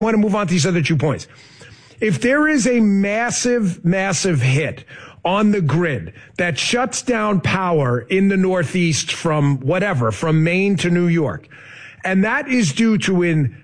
want to move on to these other 2 points. If there is a massive, massive hit on the grid that shuts down power in the Northeast from Maine to New York, and that is due to an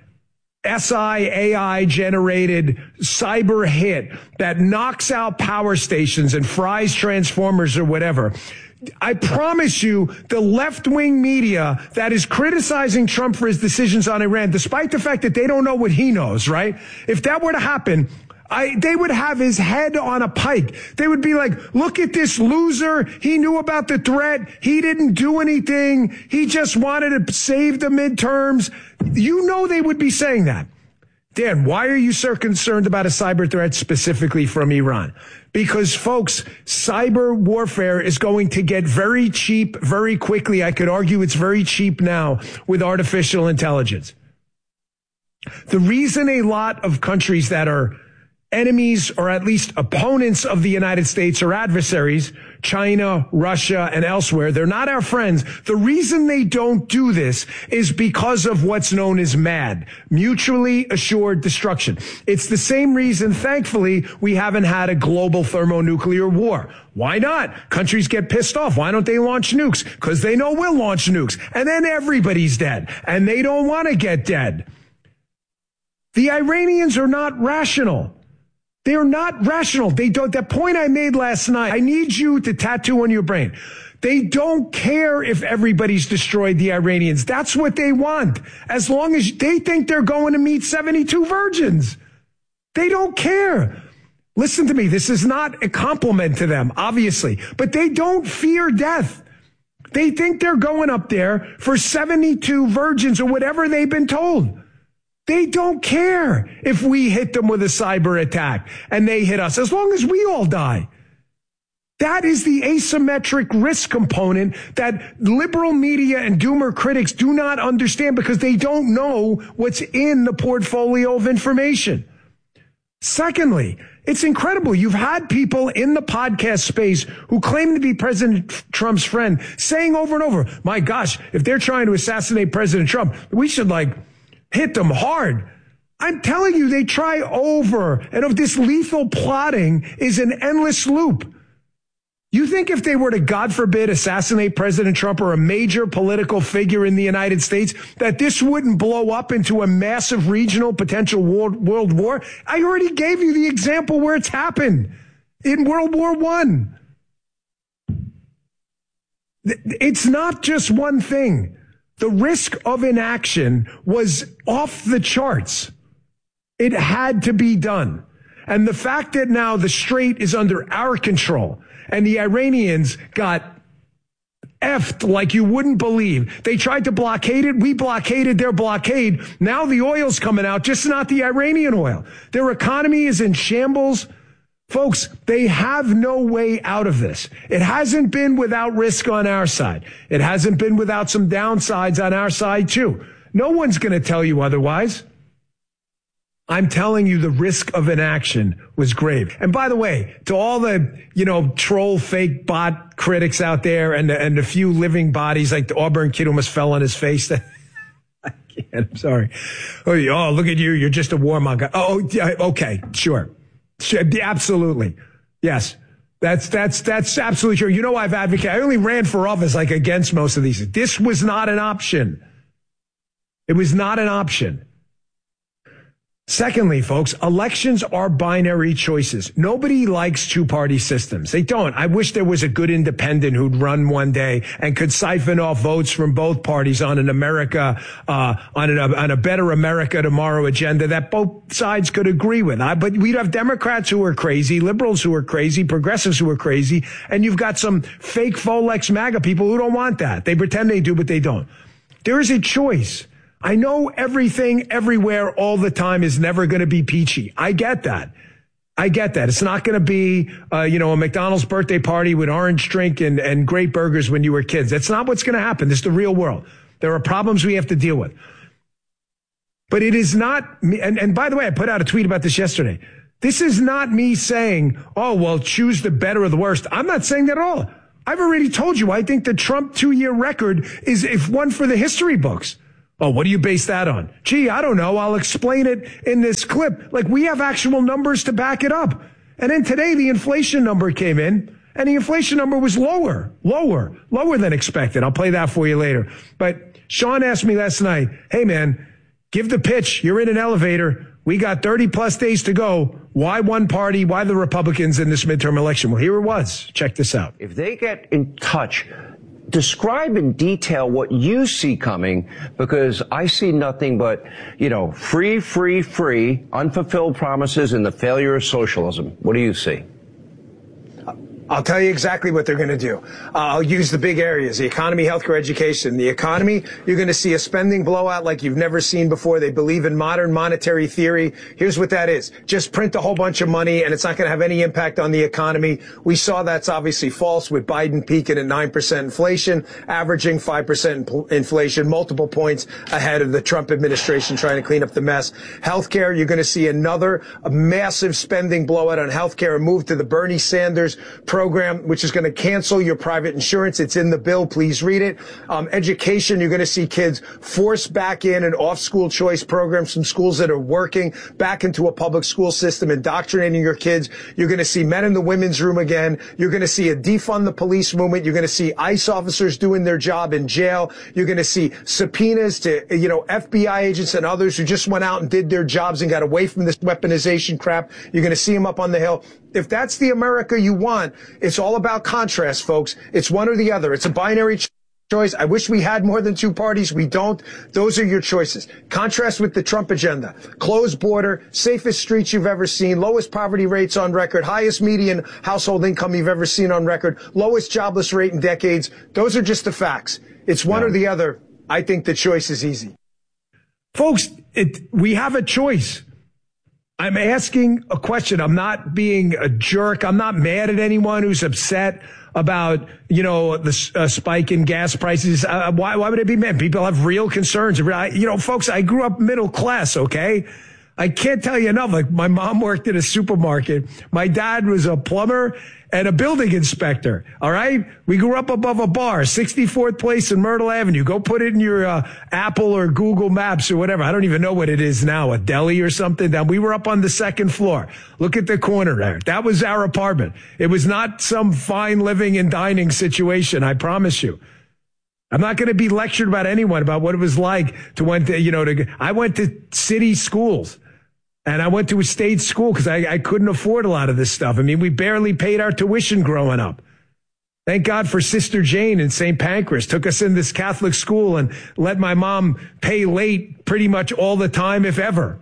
SI-AI generated cyber hit that knocks out power stations and fries transformers or whatever, I promise you, the left-wing media that is criticizing Trump for his decisions on Iran, despite the fact that they don't know what he knows, right? If that were to happen, they would have his head on a pike. They would be like, look at this loser. He knew about the threat. He didn't do anything. He just wanted to save the midterms. You know they would be saying that. Dan, why are you so concerned about a cyber threat specifically from Iran? Because, folks, cyber warfare is going to get very cheap very quickly. I could argue it's very cheap now with artificial intelligence. The reason a lot of countries that are enemies or at least opponents of the United States or adversaries, China, Russia, and elsewhere, they're not our friends. The reason they don't do this is because of what's known as MAD, mutually assured destruction. It's the same reason, thankfully, we haven't had a global thermonuclear war. Why not? Countries get pissed off. Why don't they launch nukes? Because they know we'll launch nukes. And then everybody's dead. And they don't want to get dead. The Iranians are not rational. They're not rational. They don't. That point I made last night, I need you to tattoo on your brain. They don't care if everybody's destroyed the Iranians. That's what they want. As long as they think they're going to meet 72 virgins. They don't care. Listen to me. This is not a compliment to them, obviously, but they don't fear death. They think they're going up there for 72 virgins or whatever they've been told. They don't care if we hit them with a cyber attack and they hit us, as long as we all die. That is the asymmetric risk component that liberal media and doomer critics do not understand because they don't know what's in the portfolio of information. Secondly, it's incredible. You've had people in the podcast space who claim to be President Trump's friend saying over and over, my gosh, if they're trying to assassinate President Trump, we should hit them hard. I'm telling you, they try over and of this lethal plotting is an endless loop. You think if they were to, God forbid, assassinate President Trump or a major political figure in the United States, that this wouldn't blow up into a massive regional potential world war? I already gave you the example where it's happened in World War I. It's not just one thing. The risk of inaction was off the charts. It had to be done. And the fact that now the Strait is under our control and the Iranians got effed like you wouldn't believe. They tried to blockade it. We blockaded their blockade. Now the oil's coming out, just not the Iranian oil. Their economy is in shambles. Folks, they have no way out of this. It hasn't been without risk on our side. It hasn't been without some downsides on our side, too. No one's going to tell you otherwise. I'm telling you the risk of inaction was grave. And by the way, to all the, troll fake bot critics out there and the few living bodies like the Auburn kid who almost fell on his face. I can't, I'm sorry. Oh, look at you. You're just a warmonger. Oh, yeah, okay, sure. Absolutely. Yes. That's absolutely true. You know, I've advocated, I only ran for office against most of these. This was not an option. It was not an option. Secondly, folks, elections are binary choices. Nobody likes two-party systems. They don't. I wish there was a good independent who'd run one day and could siphon off votes from both parties on an America, on a better America tomorrow agenda that both sides could agree with. But we'd have Democrats who are crazy, liberals who are crazy, progressives who are crazy, and you've got some fake Folex MAGA people who don't want that. They pretend they do, but they don't. There is a choice. I know everything everywhere all the time is never going to be peachy. I get that. It's not going to be, a McDonald's birthday party with orange drink and great burgers when you were kids. That's not what's going to happen. This is the real world. There are problems we have to deal with. But it is not me. And by the way, I put out a tweet about this yesterday. This is not me saying, choose the better or the worst. I'm not saying that at all. I've already told you, I think the Trump 2-year record is if one for the history books. Oh, what do you base that on? Gee, I don't know. I'll explain it in this clip. Like, we have actual numbers to back it up. And then today the inflation number came in, and the inflation number was lower than expected. I'll play that for you later. But Sean asked me last night, hey man, give the pitch. You're in an elevator. We got 30 plus days to go. Why one party? Why the Republicans in this midterm election? Well, here it was. Check this out. If they get in touch, describe in detail what you see coming, because I see nothing but, free, unfulfilled promises and the failure of socialism. What do you see? I'll tell you exactly what they're going to do. I'll use the big areas, the economy, healthcare, education. The economy, you're going to see a spending blowout like you've never seen before. They believe in modern monetary theory. Here's what that is. Just print a whole bunch of money and it's not going to have any impact on the economy. We saw that's obviously false with Biden peaking at 9% inflation, averaging 5% inflation, multiple points ahead of the Trump administration trying to clean up the mess. Healthcare, you're going to see another massive spending blowout on healthcare, a move to the Bernie Sanders program, which is going to cancel your private insurance. It's in the bill. Please read it. Education, you're going to see kids forced back in and off school choice programs from schools that are working back into a public school system, indoctrinating your kids. You're going to see men in the women's room again. You're going to see a defund the police movement. You're going to see ICE officers doing their job in jail. You're going to see subpoenas to, FBI agents and others who just went out and did their jobs and got away from this weaponization crap. You're going to see them up on the Hill. If that's the America you want, it's all about contrast, folks. It's one or the other. It's a binary choice. I wish we had more than two parties. We don't. Those are your choices. Contrast with the Trump agenda. Closed border, safest streets you've ever seen, lowest poverty rates on record, highest median household income you've ever seen on record, lowest jobless rate in decades. Those are just the facts. It's one or the other. I think the choice is easy. Folks, we have a choice. I'm asking a question. I'm not being a jerk. I'm not mad at anyone who's upset about, the spike in gas prices. Why would I be mad? People have real concerns. Folks, I grew up middle class, okay? I can't tell you enough. Like, my mom worked in a supermarket. My dad was a plumber and a building inspector. All right. We grew up above a bar, 64th place in Myrtle Avenue. Go put it in your Apple or Google Maps or whatever. I don't even know what it is now, a deli or something. Now, we were up on the second floor. Look at the corner there. That was our apartment. It was not some fine living and dining situation. I promise you. I'm not going to be lectured about anyone about what it was like I went to city schools. And I went to a state school because I couldn't afford a lot of this stuff. I mean, we barely paid our tuition growing up. Thank God for Sister Jane in St. Pancras. Took us in this Catholic school and let my mom pay late pretty much all the time, if ever.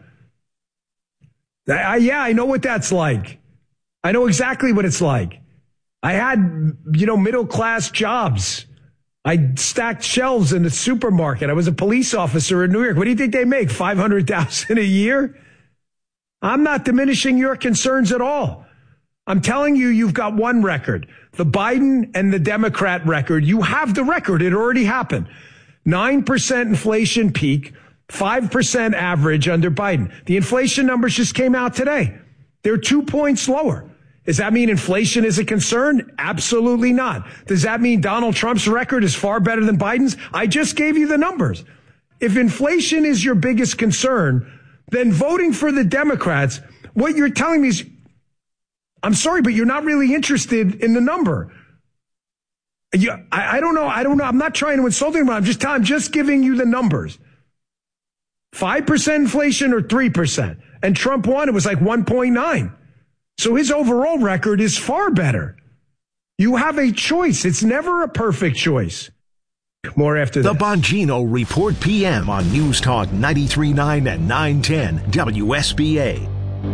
I know what that's like. I know exactly what it's like. I had, middle class jobs. I stacked shelves in the supermarket. I was a police officer in New York. What do you think they make? $500,000 a year? I'm not diminishing your concerns at all. I'm telling you, you've got one record, the Biden and the Democrat record. You have the record. It already happened. 9% inflation peak, 5% average under Biden. The inflation numbers just came out today. They're 2 points lower. Does that mean inflation is a concern? Absolutely not. Does that mean Donald Trump's record is far better than Biden's? I just gave you the numbers. If inflation is your biggest concern, then voting for the Democrats, what you're telling me is, I'm sorry, but you're not really interested in the number. I don't know. I'm not trying to insult anyone. I'm just giving you the numbers. 5% inflation or 3%. And Trump won. It was like 1.9. So his overall record is far better. You have a choice. It's never a perfect choice. More after The this. Bongino Report PM on News Talk 93.9 and 910 WSBA.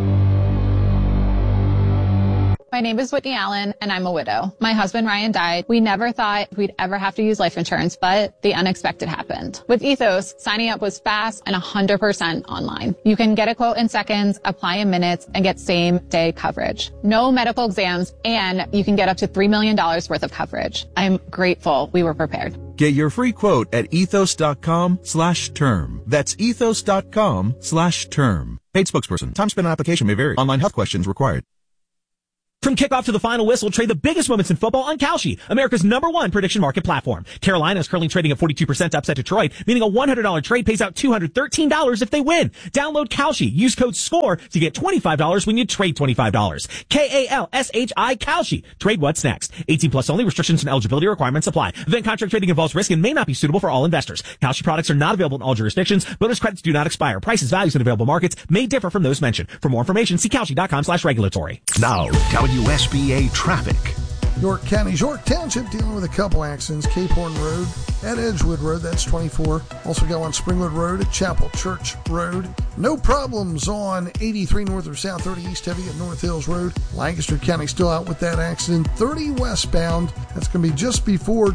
My name is Whitney Allen, and I'm a widow. My husband, Ryan, died. We never thought we'd ever have to use life insurance, but the unexpected happened. With Ethos, signing up was fast and 100% online. You can get a quote in seconds, apply in minutes, and get same-day coverage. No medical exams, and you can get up to $3 million worth of coverage. I'm grateful we were prepared. Get your free quote at ethos.com/term. That's ethos.com/term. Paid spokesperson. Time spent on application may vary. Online health questions required. From kickoff to the final whistle, trade the biggest moments in football on Kalshi, America's #1 prediction market platform. Carolina is currently trading at 42% to upset Detroit, meaning a $100 trade pays out $213 if they win. Download Kalshi. Use code SCORE to get $25 when you trade $25. Kalshi, Kalshi. Trade what's next. 18 plus only. Restrictions and eligibility requirements apply. Event contract trading involves risk and may not be suitable for all investors. Kalshi products are not available in all jurisdictions. Bonus credits do not expire. Prices, values, and available markets may differ from those mentioned. For more information, see Kalshi.com/regulatory. Now, WSBA traffic. York County's York Township dealing with a couple accidents. Cape Horn Road at Edgewood Road, that's 24. Also go on Springwood Road at Chapel Church Road. No problems on 83 north or south, 30 east heavy at North Hills Road. Lancaster County still out with that accident. 30 westbound, that's going to be just before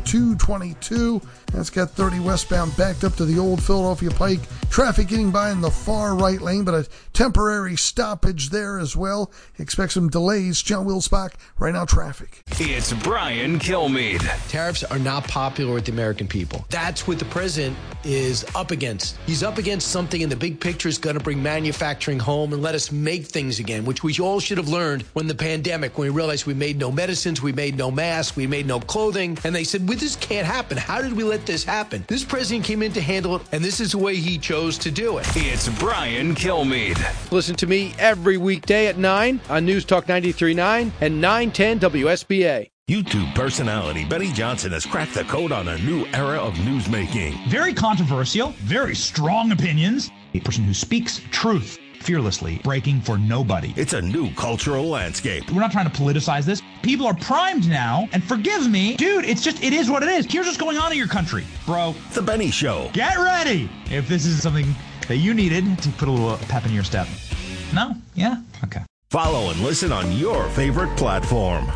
222. That's got 30 westbound backed up to the old Philadelphia Pike. Traffic getting by in the far right lane, but a temporary stoppage there as well. Expect some delays. John Wilsbach, right now traffic. It's Brian Kilmeade. Tariffs are not popular with the American people. That's what the president is up against. He's up against something in the big picture is going to bring manufacturing home and let us make things again, which we all should have learned when the pandemic, when we realized we made no medicines, we made no masks, we made no clothing. And they said, well, this can't happen. How did we let this happen? This president came in to handle it, and this is the way he chose to do it. It's Brian Kilmeade. Listen to me every weekday at 9 on News Talk 93.9 and 910 WSBA. YouTube personality Benny Johnson has cracked the code on a new era of newsmaking. Very controversial, very strong opinions. A person who speaks truth fearlessly, breaking for nobody. It's a new cultural landscape. We're not trying to politicize this. People are primed now, and forgive me, dude, it is what it is. Here's what's going on in your country, bro. The Benny Show. Get ready if this is something that you needed to put a little pep in your step. No? Yeah? Okay. Follow and listen on your favorite platform.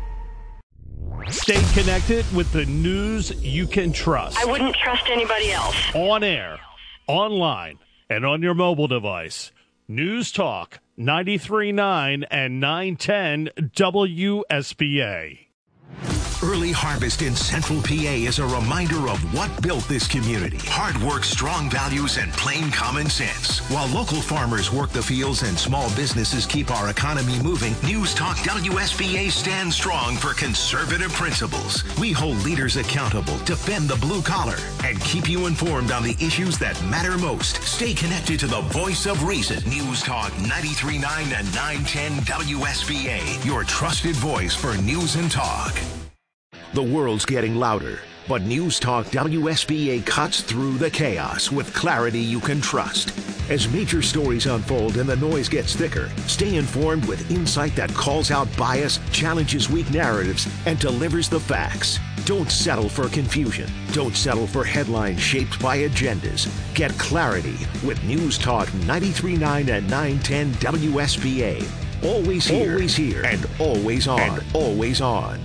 Stay connected with the news you can trust. I wouldn't trust anybody else. On air, online, and on your mobile device. News Talk 93.9 and 910 WSBA. Early Harvest in Central PA is a reminder of what built this community. Hard work, strong values, and plain common sense. While local farmers work the fields and small businesses keep our economy moving, News Talk WSBA stands strong for conservative principles. We hold leaders accountable, defend the blue collar, and keep you informed on the issues that matter most. Stay connected to the voice of reason. News Talk 93.9 and 910 WSBA, your trusted voice for news and talk. The world's getting louder, but News Talk WSBA cuts through the chaos with clarity you can trust. As major stories unfold and the noise gets thicker, stay informed with insight that calls out bias, challenges weak narratives, and delivers the facts. Don't settle for confusion. Don't settle for headlines shaped by agendas. Get clarity with News Talk 93.9 and 910 WSBA. Always here, and always on.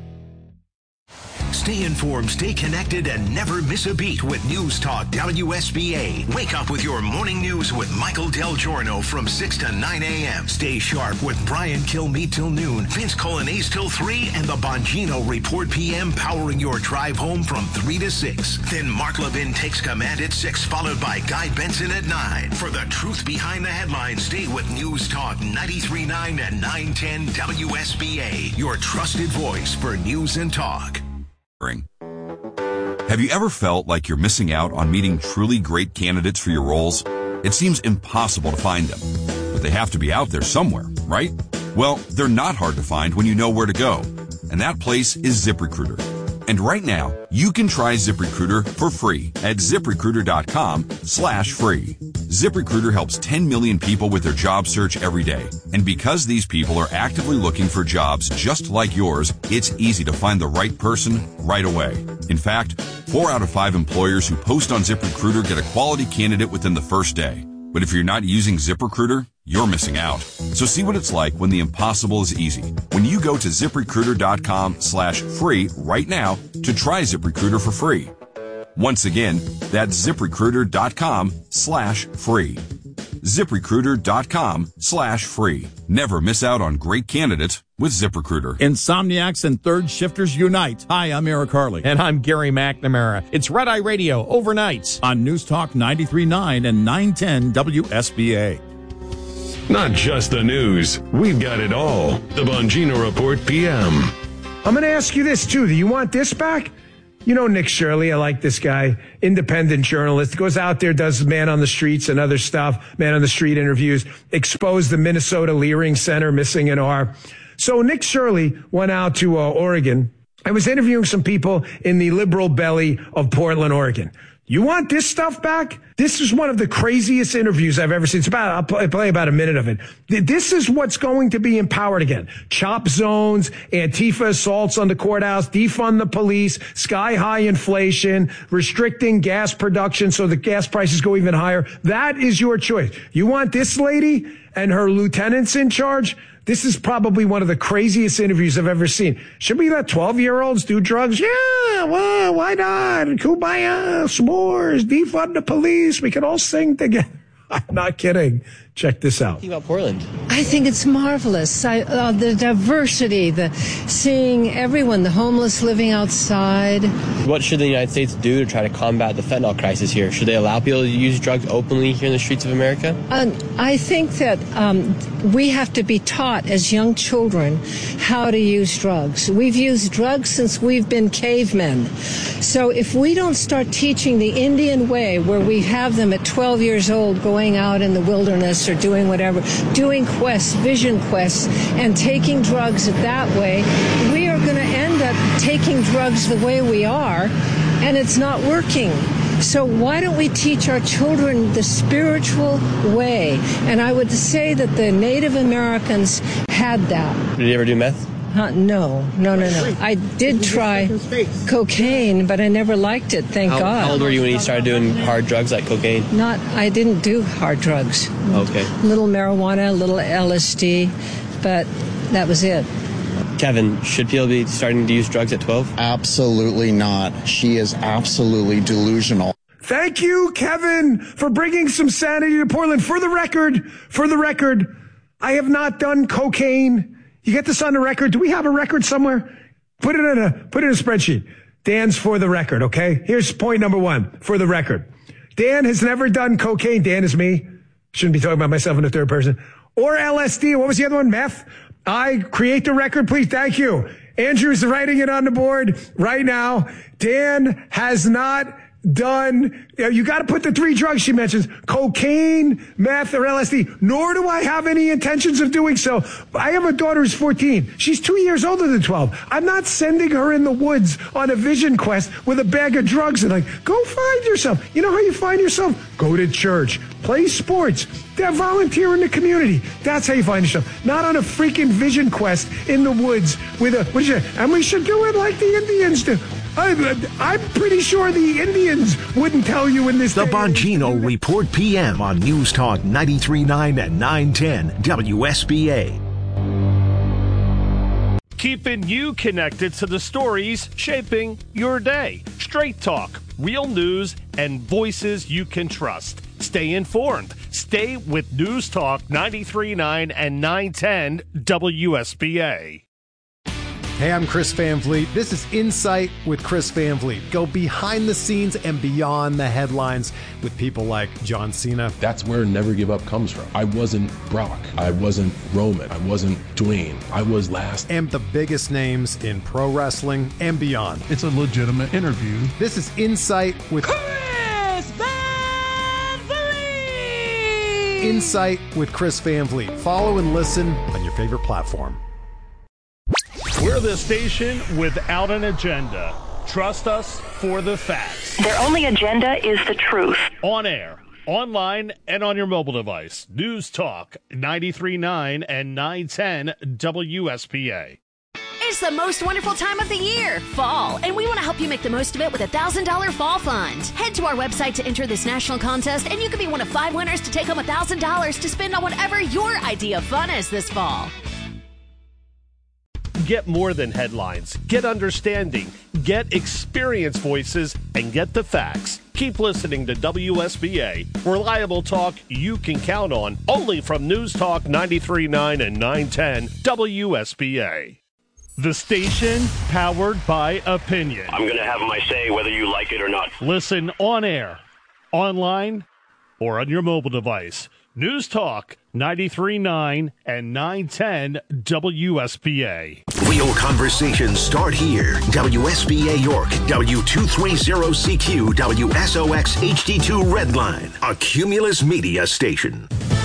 Stay informed, stay connected, and never miss a beat with News Talk WSBA. Wake up with your morning news with Michael Del Giorno from 6 to 9 a.m. Stay sharp with Brian Kilmeade till noon, Vince Colonnese till 3, and the Bongino Report PM powering your drive home from 3 to 6. Then Mark Levin takes command at 6, followed by Guy Benson at 9. For the truth behind the headlines, stay with News Talk 93.9 and 910 WSBA, your trusted voice for news and talk. Have you ever felt like you're missing out on meeting truly great candidates for your roles? It seems impossible to find them, but they have to be out there somewhere, right? Well, they're not hard to find when you know where to go, and that place is ZipRecruiter. And right now, you can try ZipRecruiter for free at ZipRecruiter.com/free. ZipRecruiter helps 10 million people with their job search every day. And because these people are actively looking for jobs just like yours, it's easy to find the right person right away. In fact, 4 out of 5 employers who post on ZipRecruiter get a quality candidate within the first day. But if you're not using ZipRecruiter, you're missing out. So see what it's like when the impossible is easy. When you go to ZipRecruiter.com/free right now to try ZipRecruiter for free. Once again, that's ZipRecruiter.com/free. ZipRecruiter.com/free. Never miss out on great candidates with ZipRecruiter. Insomniacs and third shifters unite. Hi, I'm Eric Harley. And I'm Gary McNamara. It's Red Eye Radio, overnights. On News Talk 93.9 and 910 WSBA. Not just the news. We've got it all. The Bongino Report PM. I'm going to ask you this, too. Do you want this back? You know Nick Shirley. I like this guy. Independent journalist. Goes out there, does man on the streets and other stuff. Man on the street interviews. Exposed the Minnesota Leering Center, missing an R. So Nick Shirley went out to Oregon. I was interviewing some people in the liberal belly of Portland, Oregon. You want this stuff back? This is one of the craziest interviews I've ever seen. I'll play about a minute of it. This is what's going to be empowered again. Chop zones, Antifa assaults on the courthouse, defund the police, sky-high inflation, restricting gas production so the gas prices go even higher. That is your choice. You want this lady and her lieutenants in charge? This is probably one of the craziest interviews I've ever seen. Should we let 12-year-olds do drugs? Yeah, well, why not? Kumbaya, s'mores, defund the police. We can all sing together. I'm not kidding. Check this out. What do you think about Portland? I think it's marvelous. The diversity, the seeing everyone, the homeless living outside. What should the United States do to try to combat the fentanyl crisis here? Should they allow people to use drugs openly here in the streets of America? I think that we have to be taught as young children how to use drugs. We've used drugs since we've been cavemen. So if we don't start teaching the Indian way, where we have them at 12 years old going out in the wilderness or doing whatever, doing quests, vision quests, and taking drugs that way, we are going to end up taking drugs the way we are, and it's not working. So why don't we teach our children the spiritual way? And I would say that the Native Americans had that. Did you ever do meth? No. I did try cocaine, but I never liked it, thank God. How old were you when you started doing hard drugs like cocaine? I didn't do hard drugs. Okay. Little marijuana, little LSD, but that was it. Kevin, should people be starting to use drugs at 12? Absolutely not. She is absolutely delusional. Thank you, Kevin, for bringing some sanity to Portland. For the record, I have not done cocaine. You get this on the record. Do we have a record somewhere? Put it in a spreadsheet. Dan's for the record, okay? Here's point number 1, for the record. Dan has never done cocaine. Dan is me. Shouldn't be talking about myself in the third person. Or LSD. What was the other one? Meth. I create the record, please. Thank you. Andrew's writing it on the board right now. Dan has not done, you got to put the 3 drugs she mentions, cocaine, meth, or LSD, nor do I have any intentions of doing so. I have a daughter who's 14. She's 2 years older than 12. I'm not sending her in the woods on a vision quest with a bag of drugs and go find yourself. You know how you find yourself? Go to church, play sports, volunteer in the community. That's how you find yourself. Not on a freaking vision quest in the woods with and we should do it like the Indians do. I'm pretty sure the Indians wouldn't tell you in this. The Bongino Report PM on News Talk 93.9 and 910 WSBA. Keeping you connected to the stories shaping your day. Straight talk, real news, and voices you can trust. Stay informed. Stay with News Talk 93.9 and 910 WSBA. Hey, I'm Chris Van Vliet. This is Insight with Chris Van Vliet. Go behind the scenes and beyond the headlines with people like John Cena. That's where Never Give Up comes from. I wasn't Brock. I wasn't Roman. I wasn't Dwayne. I was last. And the biggest names in pro wrestling and beyond. It's a legitimate interview. This is Insight with Chris Van Vliet. Insight with Chris Van Vliet. Follow and listen on your favorite platform. We're the station without an agenda. Trust us for the facts. Their only agenda is the truth. On air, online, and on your mobile device. News Talk 93.9 and 910 WSPA. It's the most wonderful time of the year, fall, and we want to help you make the most of it with a $1,000 fall fund. Head to our website to enter this national contest, and you could be one of 5 winners to take home $1,000 to spend on whatever your idea of fun is this fall. Get more than headlines. Get understanding. Get experienced voices and get the facts. Keep listening to WSBA. Reliable talk you can count on. Only from News Talk 93.9 and 910 WSBA. The station powered by opinion. I'm going to have my say whether you like it or not. Listen on air, online, or on your mobile device. News Talk 93.9 and 910 WSBA. Real conversations start here. WSBA York, W230CQ, WSOX HD2 Redline, a Cumulus Media station.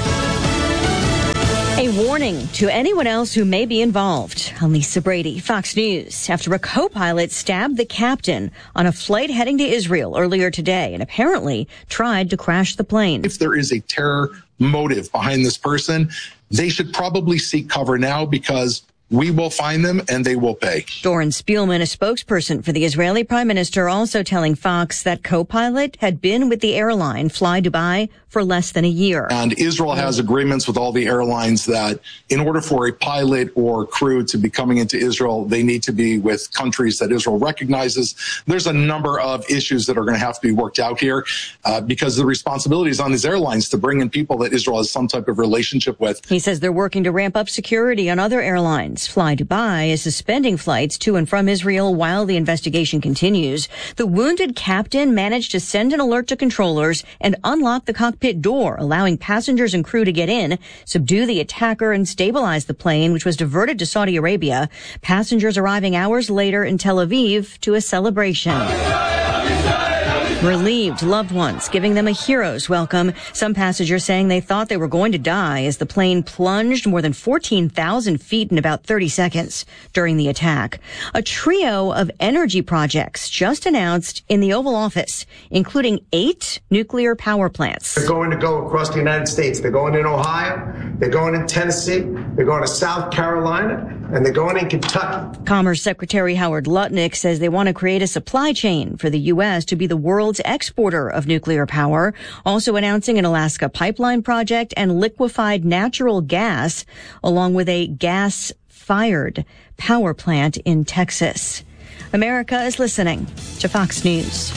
A warning to anyone else who may be involved. I'm Lisa Brady, Fox News. After a co-pilot stabbed the captain on a flight heading to Israel earlier today and apparently tried to crash the plane. If there is a terror motive behind this person, they should probably seek cover now because we will find them and they will pay. Doron Spielman, a spokesperson for the Israeli Prime Minister, also telling Fox that co-pilot had been with the airline Fly Dubai for less than a year. And Israel has agreements with all the airlines that in order for a pilot or crew to be coming into Israel, they need to be with countries that Israel recognizes. There's a number of issues that are going to have to be worked out here because the responsibility is on these airlines to bring in people that Israel has some type of relationship with. He says they're working to ramp up security on other airlines. Fly Dubai is suspending flights to and from Israel while the investigation continues. The wounded captain managed to send an alert to controllers and unlock the cockpit door, allowing passengers and crew to get in, subdue the attacker, and stabilize the plane, which was diverted to Saudi Arabia. Passengers arriving hours later in Tel Aviv to a celebration. Relieved loved ones giving them a hero's welcome. Some passengers saying they thought they were going to die as the plane plunged more than 14,000 feet in about 30 seconds during the attack. A trio of energy projects just announced in the Oval Office, including 8 nuclear power plants. They're going to go across the United States. They're going in Ohio. They're going in Tennessee. They're going to South Carolina. And they're going in Kentucky. Commerce Secretary Howard Lutnick says they want to create a supply chain for the U.S. to be the world's exporter of nuclear power, also announcing an Alaska pipeline project and liquefied natural gas, along with a gas-fired power plant in Texas. America is listening to Fox News.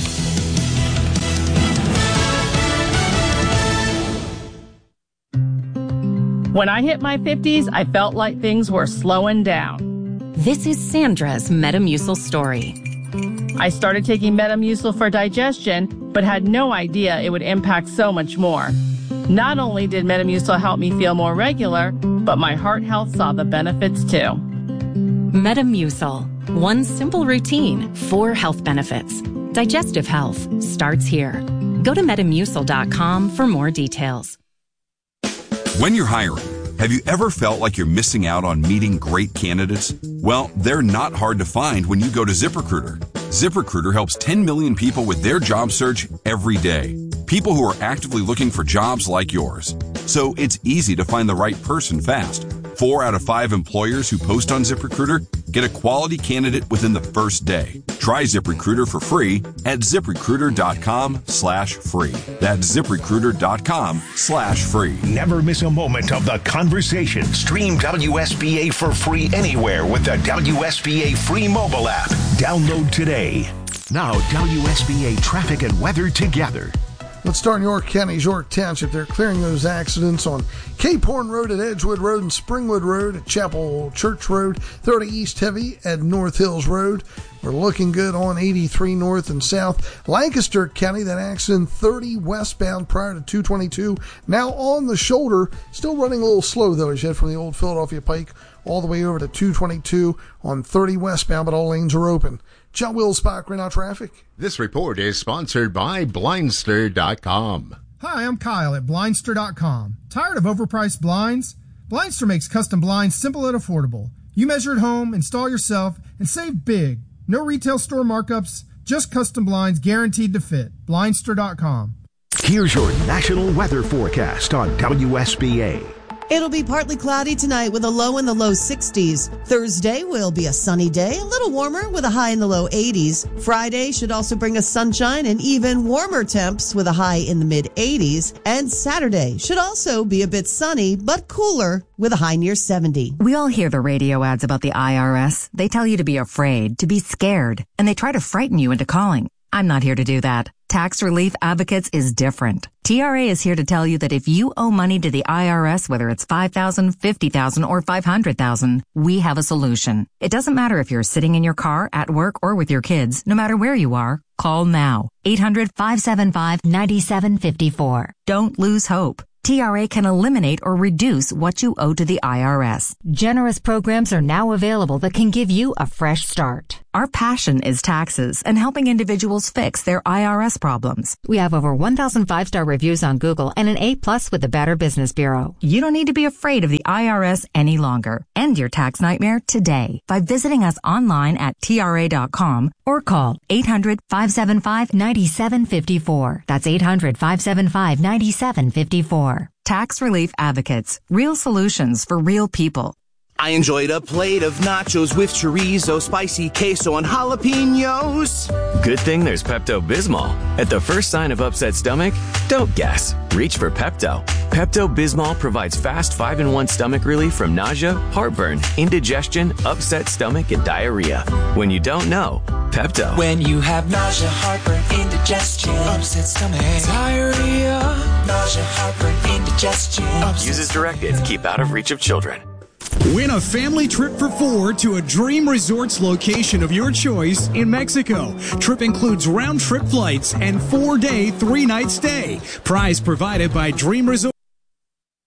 When I hit my 50s, I felt like things were slowing down. This is Sandra's Metamucil story. I started taking Metamucil for digestion, but had no idea it would impact so much more. Not only did Metamucil help me feel more regular, but my heart health saw the benefits too. Metamucil. One simple routine, 4 health benefits. Digestive health starts here. Go to Metamucil.com for more details. When you're hiring, have you ever felt like you're missing out on meeting great candidates? Well, they're not hard to find when you go to ZipRecruiter. ZipRecruiter helps 10 million people with their job search every day. People who are actively looking for jobs like yours. So it's easy to find the right person fast. 4 out of 5 employers who post on ZipRecruiter get a quality candidate within the first day. Try ZipRecruiter for free at ZipRecruiter.com/free. That's ZipRecruiter.com/free. Never miss a moment of the conversation. Stream WSBA for free anywhere with the WSBA free mobile app. Download today. Now, WSBA traffic and weather together. Let's start in York County's York Township. They're clearing those accidents on Cape Horn Road at Edgewood Road and Springwood Road at Chapel Church Road, 30 East Heavy at North Hills Road. We're looking good on 83 North and South. Lancaster County, that accident 30 westbound prior to 222. Now on the shoulder, still running a little slow though as you head from the old Philadelphia Pike all the way over to 222 on 30 westbound, but all lanes are open. John Wilsbach, right now traffic. This report is sponsored by Blindster.com. Hi, I'm Kyle at Blindster.com. Tired of overpriced blinds? Blindster makes custom blinds simple and affordable. You measure at home, install yourself, and save big. No retail store markups, just custom blinds guaranteed to fit. Blindster.com. Here's your national weather forecast on WSBA. It'll be partly cloudy tonight with a low in the low 60s. Thursday will be a sunny day, a little warmer with a high in the low 80s. Friday should also bring us sunshine and even warmer temps with a high in the mid 80s. And Saturday should also be a bit sunny, but cooler with a high near 70. We all hear the radio ads about the IRS. They tell you to be afraid, to be scared, and they try to frighten you into calling. I'm not here to do that. Tax Relief Advocates is different. TRA is here to tell you that if you owe money to the IRS, whether it's $5,000, $50,000, or $500,000, we have a solution. It doesn't matter if you're sitting in your car, at work, or with your kids. No matter where you are, call now. 800-575-9754. Don't lose hope. TRA can eliminate or reduce what you owe to the IRS. Generous programs are now available that can give you a fresh start. Our passion is taxes and helping individuals fix their IRS problems. We have over 1,000 5-star reviews on Google and an A+ with the Better Business Bureau. You don't need to be afraid of the IRS any longer. End your tax nightmare today by visiting us online at TRA.com or call 800-575-9754. That's 800-575-9754. Tax Relief Advocates. Real solutions for real people. I enjoyed a plate of nachos with chorizo, spicy queso, and jalapenos. Good thing there's Pepto-Bismol. At the first sign of upset stomach, don't guess. Reach for Pepto. Pepto-Bismol provides fast 5-in-1 stomach relief from nausea, heartburn, indigestion, upset stomach, and diarrhea. When you don't know, Pepto. When you have nausea, heartburn, indigestion, upset stomach, diarrhea, nausea, heartburn, indigestion. Use as directed. Keep out of reach of children. Win a family trip for 4 to a Dream Resorts location of your choice in Mexico. Trip includes round-trip flights and 4-day, 3-night stay. Prize provided by Dream Resorts.